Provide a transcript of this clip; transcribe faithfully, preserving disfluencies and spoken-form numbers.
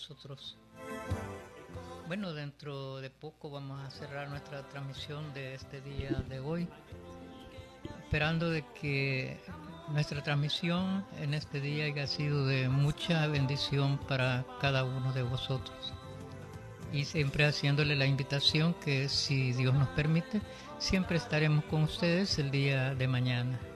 vosotros. Bueno, dentro de poco vamos a cerrar nuestra transmisión de este día de hoy, esperando de que nuestra transmisión en este día haya sido de mucha bendición para cada uno de vosotros. Y siempre haciéndole la invitación que, si Dios nos permite, siempre estaremos con ustedes el día de mañana.